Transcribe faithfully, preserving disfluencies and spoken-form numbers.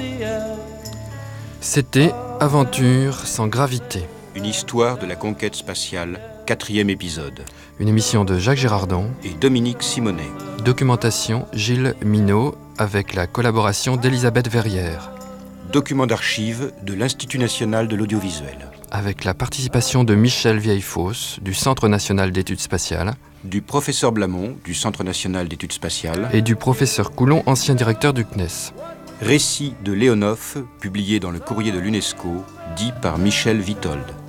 C'était Aventure sans gravité. Une histoire de la conquête spatiale, quatrième épisode. Une émission de Jacques Girardon et Dominique Simonet. Documentation Gilles Minot avec la collaboration d'Elisabeth Verrière. Document d'archives de l'Institut national de l'audiovisuel. Avec la participation de Michel Vieillefosse du Centre national d'études spatiales. Du professeur Blamont du Centre national d'études spatiales. Et du professeur Coulon, ancien directeur du C N E S. Récit de Léonov, publié dans le courrier de l'UNESCO, dit par Michel Vitold.